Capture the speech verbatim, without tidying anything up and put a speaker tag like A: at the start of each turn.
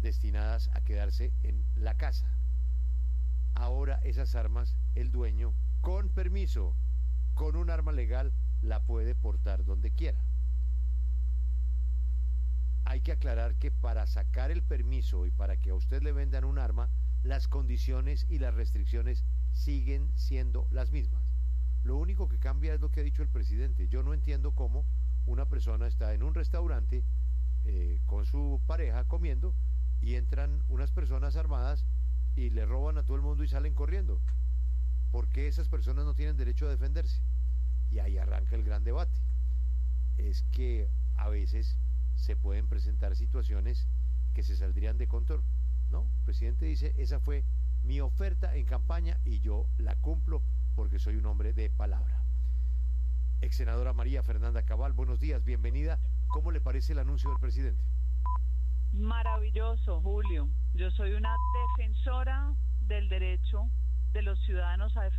A: destinadas a quedarse en la casa. Ahora esas armas, el dueño, con permiso, con un arma legal, la puede portar donde quiera. Hay que aclarar que para sacar el permiso y para que a usted le vendan un arma, las condiciones y las restricciones siguen siendo las mismas. Lo único que cambia es lo que ha dicho el presidente. Yo no entiendo cómo una persona está en un restaurante eh, con su pareja comiendo y entran unas personas armadas y le roban a todo el mundo y salen corriendo. ¿Por qué esas personas no tienen derecho a defenderse? Y ahí arranca el gran debate. Es que a veces se pueden presentar situaciones que se saldrían de control, ¿no? El presidente dice, esa fue mi oferta en campaña y yo la cumplo porque soy un hombre de palabra. Ex senadora María Fernanda Cabal, buenos días, bienvenida. ¿Cómo le parece el anuncio del presidente?
B: Maravilloso, Julio. Yo soy una defensora del derecho de los ciudadanos a defender